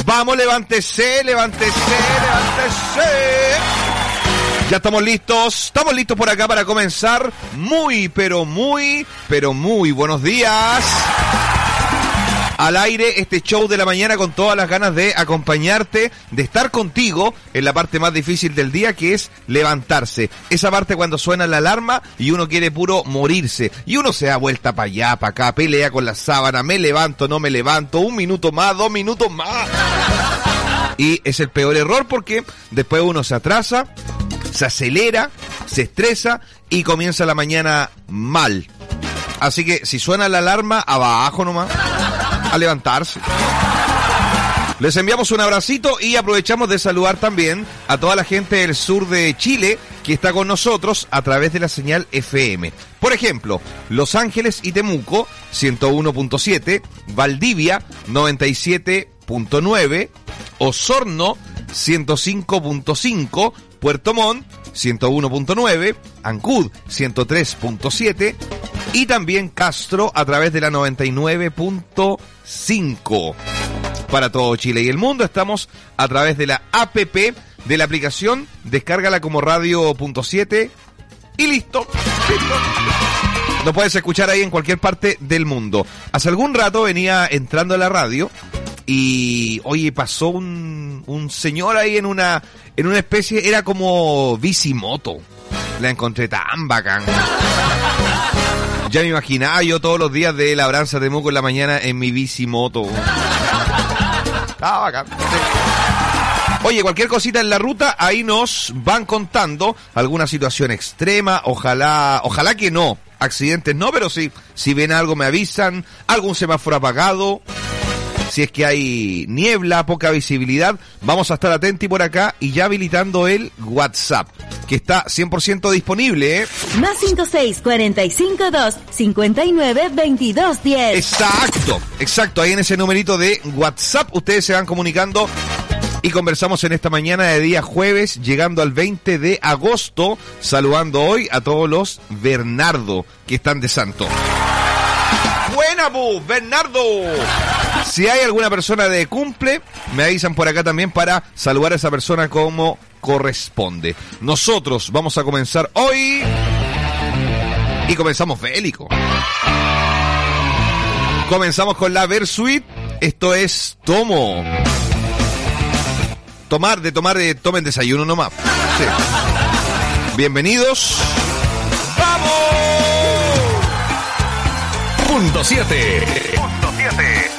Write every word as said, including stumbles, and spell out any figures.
Vamos, levántese, levántese, levántese. Ya estamos listos, estamos listos por acá para comenzar. Muy, pero muy, pero muy buenos días. Al aire, este show de la mañana con todas las ganas de acompañarte, de estar contigo en la parte más difícil del día, que es levantarse. Esa parte cuando suena la alarma y uno quiere puro morirse. Y uno se da vuelta para allá, para acá, pelea con la sábana, me levanto, no me levanto, un minuto más, dos minutos más. Y es el peor error porque después uno se atrasa, se acelera, se estresa y comienza la mañana mal. Así que si suena la alarma, abajo nomás, a levantarse. Les enviamos un abracito y aprovechamos de saludar también a toda la gente del sur de Chile que está con nosotros a través de la señal F M. Por ejemplo, Los Ángeles y Temuco, ciento uno punto siete, Valdivia, noventa y siete punto nueve, Osorno, ciento cinco punto cinco, Puerto Montt, ciento uno punto nueve, Ancud, ciento tres punto siete y también Castro a través de la noventa y nueve punto cinco. Para todo Chile y el mundo estamos a través de la app de la aplicación, descárgala como radio punto siete y listo. listo. Lo puedes escuchar ahí en cualquier parte del mundo. Hace algún rato venía entrando a la radio y, oye, pasó un, un señor ahí en una, en una especie, era como bicimoto. La encontré tan bacán. Ya me imaginaba yo todos los días de Labranza Temuco en la mañana en mi bicimoto. Estaba bacán. Oye, cualquier cosita en la ruta, ahí nos van contando alguna situación extrema, ojalá, ojalá que no, accidentes no, pero sí, si ven algo me avisan, algún semáforo apagado, si es que hay niebla, poca visibilidad, vamos a estar atentos por acá y ya habilitando el WhatsApp, que está cien por ciento disponible, ¿eh? Más cinco seis, cuarenta y cinco, dos, cincuenta y nueve, veintidós, diez. Exacto, exacto, ahí en ese numerito de WhatsApp ustedes se van comunicando y conversamos en esta mañana de día jueves, llegando al veinte de agosto, saludando hoy a todos los Bernardo que están de santo. Buena, bu, Bernardo. Si hay alguna persona de cumple, me avisan por acá también para saludar a esa persona como corresponde. Nosotros vamos a comenzar hoy y comenzamos bélico. Comenzamos con la Versuit. Esto es Tomo. Tomar, de tomar, de tomen desayuno nomás. Sí. Bienvenidos. ¡Vamos! Punto siete. Punto siete.